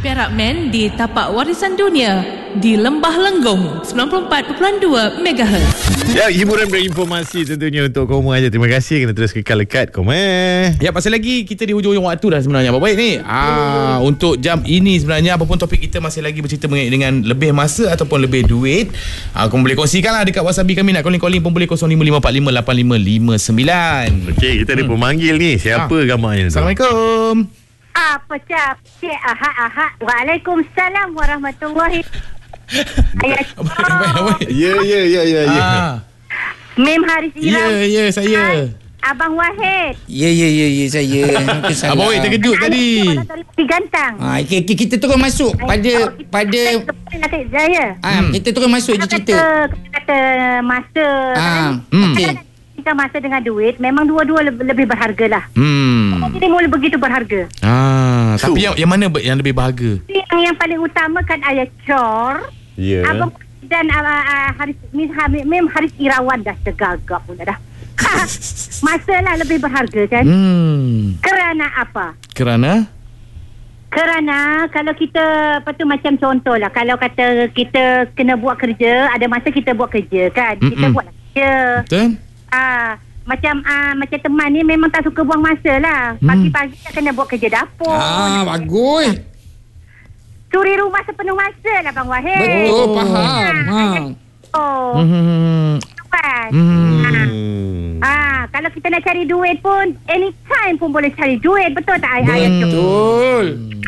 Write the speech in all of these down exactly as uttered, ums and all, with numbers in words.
Perak Man di tapak warisan dunia di Lembah Lenggong sembilan puluh empat perpuluhan dua megahertz. Ya, hiburan berinformasi tentunya untuk Koma aja. Terima kasih kerana terus kekal lekat Koma. Ya, pasal lagi kita di hujung-hujung waktu dah sebenarnya. Baik ni. Ah, untuk jam ini sebenarnya apapun topik kita masih lagi bercerita mengenai dengan lebih masa ataupun lebih duit. Ah, kamu boleh kongsikanlah dekat Wasabi kami. Nak calling-calling pun boleh kosong lima lima empat lima lapan lima lima sembilan. Okey, kita ada hmm. pemanggil ni. Siapa ah. gambarnya tu? Assalamualaikum. Apa cap? Cik Ahad Ahad. Waalaikumsalam warahmatullahi. Ayat. Ya ya ya ya ya. Mem Haris Ira. Ya ya saya. Abang Wahid. Ya ya ya ya saya. Abang Wahid terkejut tadi. Dari Gantang. Ah, okay, okay, kita terus masuk pada pada Jaya. Ah, kita terus masuk je cerita. Kata, kata masa. Ah, hmm. okey. Kita masa dengan duit memang dua-dua lebih, lebih berharga lah. Hmm. Jadi mula begitu berharga. Ah, tapi yang yang mana yang lebih berharga? Yang yang paling utama kan ayat cor. Ya. Abang dan uh, uh, Haris Mem Haris Irawan dah tergagap pun dah. Masalah lebih berharga kan? Hmm. Kerana apa? Kerana Kerana kalau kita apa tu macam contohlah kalau kata kita kena buat kerja, ada masa kita buat kerja kan. Mm-mm. Kita buat kerja. Betul? Ah, macam ah macam teman ni memang tak suka buang masa lah. Pagi-pagi hmm. kena buat kerja dapur. Ah, bagus. Curi rumah sepenuh masa lah Bang Wahid. Betul, faham. Ha. Oh. Hmm. Kan? Hmm. Ah. ah, kalau kita nak cari duit pun anytime pun boleh cari duit. Betul tak ayat tu? Betul.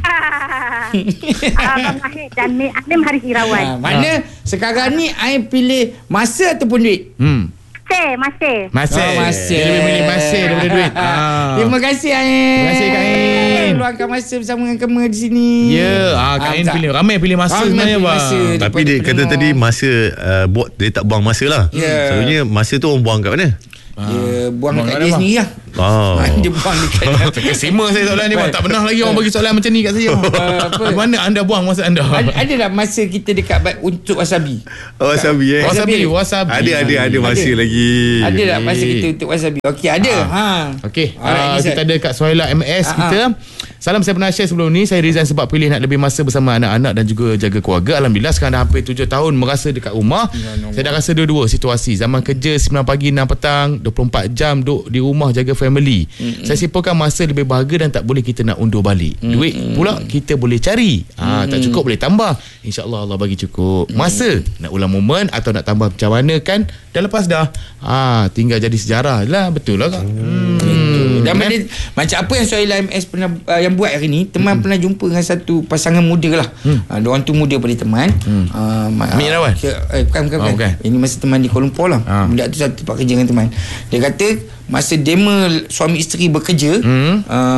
Abang Wahid dan Mem Haris Irawan. Ha, mana ha. sekarang ni I pilih masa ataupun duit? Hmm. Masih, masih. Masih. Oh, masih. Dia lebih milih masih daripada duit. Ah. Terima kasih Ain. Terima kasih Kak Ain. Luangkan masa bersama dengan kamu di sini. Ya, ah, Kak Ain pilih. Ramai pilih masa ramai sebenarnya pilih bang. masa. Tapi dia kata tadi masa uh, buat dia tak buang masa lah. Yeah. Selalunya masa tu orang buang kat mana? Dia buang Buang dekat mana, dia bang? sendiri lah. Oh. Dia buang dekat Terkesima saya soalan ni bang. Tak pernah lagi orang bagi soalan macam ni kat saya. Di mana anda buang masa anda? Ada, ada tak masa kita dekat untuk Wasabi? Oh, wasabi eh. Wasabi, wasabi. Ada ada ada masa Ada. lagi. Ada tak masa kita untuk Wasabi? Okey, ada. Ha. Okey, Alright, uh, ni kita saya- ada Kak Suhaila M S Ah, kita. Salam, saya pernah share sebelum ni. Saya resign sebab pilih nak lebih masa bersama anak-anak dan juga jaga keluarga. Alhamdulillah sekarang dah hampir tujuh tahun merasa dekat rumah. Saya dah rasa dua-dua situasi. Zaman kerja sembilan pagi enam petang, dua puluh empat jam duduk di rumah jaga family. Mm-hmm. Saya simpulkan masa lebih berharga dan tak boleh kita nak undur balik. Mm-hmm. Duit pula kita boleh cari. Ha, mm-hmm. Tak cukup boleh tambah. InsyaAllah Allah bagi cukup. Masa nak ulang momen atau nak tambah macam mana kan dah lepas dah. Ha, tinggal jadi sejarah lah. Betul lah Kak. Hmm. Hmm. Dan Kan? mana, macam apa yang Suhaila M S pernah uh, yang buat hari ni, teman hmm. pernah jumpa dengan satu pasangan muda lah. Hmm. Uh, diorang tu muda pada teman. Hmm. Uh, Amir Irawan? Eh, bukan, bukan, Oh, bukan. bukan. Ini masa teman di Kuala Lumpur lah. Ha. Budak tu satu tempat kerja dengan teman. Dia kata masa dema suami isteri bekerja, hmm.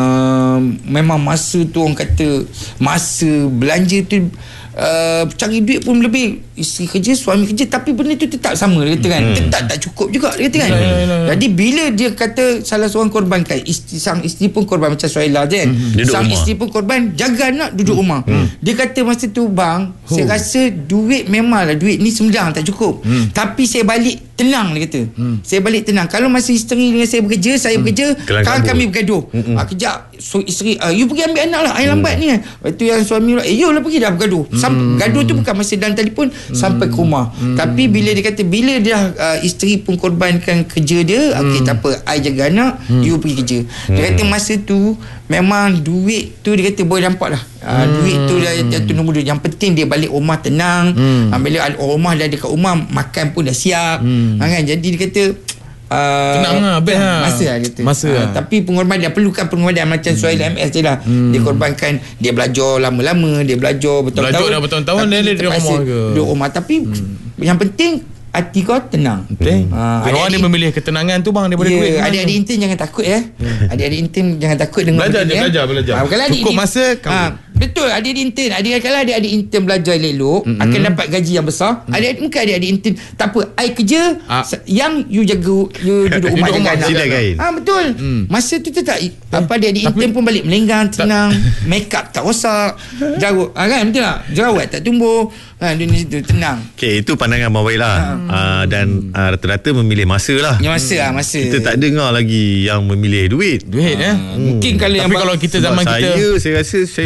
uh, memang masa tu orang kata masa belanja tu Uh, cari duit pun lebih, isteri kerja suami kerja, tapi benda tu tetap sama dia kata kan. Hmm. Tetap tak cukup juga dia kata kan. Ya, ya, ya. Jadi bila dia kata salah seorang korban kan, isteri, sang isteri pun korban macam Suhaila je kan. Hmm. Sang rumah. isteri pun korban, jaga anak duduk hmm. rumah. Hmm. Dia kata masa tu bang, huh. saya rasa duit memanglah duit ni sembilan tak cukup. Hmm. Tapi saya balik tenang dia kata. Hmm. Saya balik tenang. Kalau masa isteri dengan saya bekerja, saya hmm. bekerja, sekarang kami bergaduh. Hmm. Ah, kejap so isteri, ah, you pergi ambil anak lah, air lambat hmm. ni kan. Lepas tu yang suami lah, eh you lah pergi dah bergaduh. Hmm. Gaduh tu bukan masa dalam telefon hmm. sampai ke rumah. Hmm. Tapi bila dia kata bila dia uh, isteri pun korbankan kerja dia, hmm. okey tak apa, I jaga anak, hmm. you pergi kerja. Hmm. Dia kata masa tu memang duit tu dia kata boleh nampak lah. Uh, hmm. Duit tu dah jatuh nombor dua. Yang penting dia balik rumah tenang. Hmm. Uh, bila rumah dah dekat rumah, makan pun dah siap. Hmm. Uh, kan? Jadi dia kata Uh, tenang lah, best lah. Masa lah kata. Masa uh, lah. Tapi pengorbanan dia perlukan pengorbanan macam hmm. Suhaila M S je lah. Hmm. Dia korbankan, dia belajar lama-lama, dia belajar bertahun-tahun. Belajar dah bertahun-tahun dan dia duduk rumah ke. Duduk rumah. Tapi hmm. yang penting hati kau tenang. Betul. Uh, Orang dia memilih ketenangan tu bang daripada yeah, duit. Adik-adik intern jangan takut ya. Adik-adik intern jangan takut dengan Belajar benda je, ni, belajar, ya. belajar. Ah, kalau adik Cukup di- masa, kamu. Ah, betul, adik-adik intern. Adik kalau adik-adik intern belajar elok, mm-hmm. akan dapat gaji yang besar. Mm. Adik-adik bukan adik-adik intern. Tak apa, I kerja, Ah. yang you jaga, you duduk rumah Duduk jaga rumah, anak. sidai kain. Ah, betul. Mm. Masa tu tu tak apa adik-adik intern pun balik melenggang, tenang, make up tak rosak, jarut, ah, kan betul tak? Jerawat tak tumbuh. Ha, dunia situ tenang. Okey, itu pandangan Abang Wahid lah. Hmm. Uh, dan uh, rata-rata memilih masa lah. Yang masa lah, masa. Kita tak dengar lagi yang memilih duit. Duit eh. Hmm. Mungkin kalau Tapi yang kalau kita Sebab zaman saya, kita saya rasa saya mungkin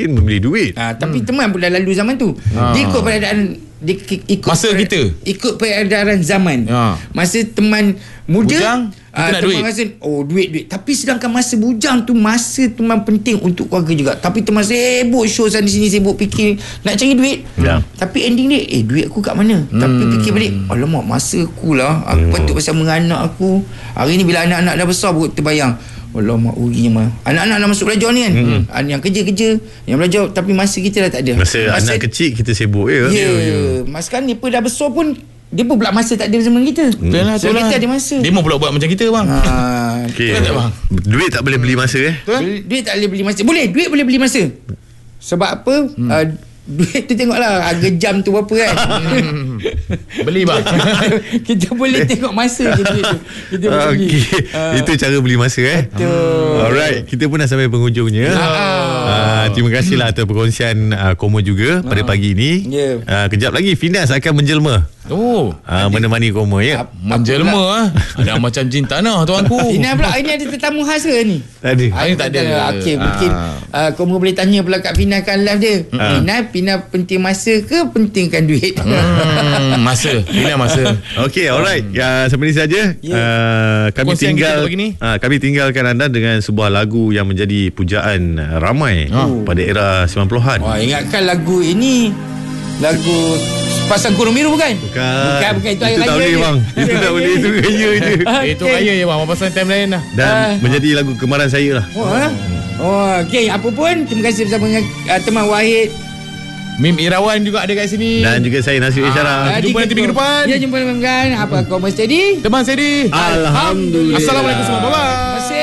mungkin membeli duit. Ha, tapi hmm. teman pun dah lalu zaman tu. Ha. Dia ikut peradaan dia ikut masa per, kita ikut peredaran zaman. Ha. Masa teman muda bujang, kita uh, nak teman duit. rasa oh duit duit. Tapi sedangkan masa bujang tu masa teman penting untuk keluarga juga. Tapi teman sibuk show sana sini, sibuk fikir nak cari duit. Ya. Tapi ending dia eh duit aku kat mana? Hmm. Tapi fikir balik, alamak masa aku lah. Aku hmm. patut bersama dengan anak aku. Hari ni bila anak-anak dah besar baru terbayang. Alamak ruginya mah. Anak-anak dah masuk belajar ni kan. Hmm. Yang kerja-kerja, yang belajar, tapi masa kita dah tak ada. Masa, masa anak kecil kita sibuk ya. Ya. Yeah. Yeah. Masa kan ni pun dah besar pun dia pun pula masa tak ada zaman kita. Betul lah, so, kita ada masa. Dia mau pula buat macam kita bang. Ha. Okay. Tak, bang. Duit tak boleh beli masa eh? Beli, duit tak boleh beli masa. Boleh, duit boleh beli masa. Sebab apa? Hmm. Uh, duit tu tengoklah harga jam tu berapa kan. Beli bang. Kita boleh tengok masa je duit tu. Kita boleh beli. Okay. Uh. Itu cara beli masa eh. Betul. Alright, kita pun dah sampai penghujungnya. Uh, terima kasihlah atas perkongsian uh, Komo juga pada pagi ini. Yeah. Uh, kejap lagi Finas akan menjelma. Oh, uh, menemani Komo ya. Menjelma ah. Ada macam jin tanah tuanku. Ini pula ini ada tetamu khas ke ni? Ada. Hari tak ada. Okey, mungkin uh, Komo boleh tanya pula kat Fina kan live dia. Uh. Fina, Fina penting masa ke pentingkan duit? Hmm, masa. Fina masa. Okey, alright. Ya, sampai ni saja. Yeah. Uh, kami Kongsian tinggal kita pagi ni. uh, kami tinggalkan anda dengan sebuah lagu yang menjadi pujaan uh, ramai Oh. pada era sembilan puluhan. Wah, ingatkan lagu ini lagu Pasang Kurung Biru bukan? Bukan. Bukan, bukan. Itu air Itu tak raya boleh je. bang. Itu tak boleh. Itu raya je. Eh, itu raya je bang. Pasal time lain lah. Dan Ah. menjadi lagu kemaran saya lah. Oh, ha? Oh, okey. Apa pun, terima kasih bersama dengan uh, teman Wahid. Mim Irawan juga ada kat sini. Dan juga saya Nasir Isyara. Ah, jumpa nanti minggu depan. Ya, jumpa dengan apa kau mesti di? Teman Sedi. Alhamdulillah. Assalamualaikum semua. Bye-bye.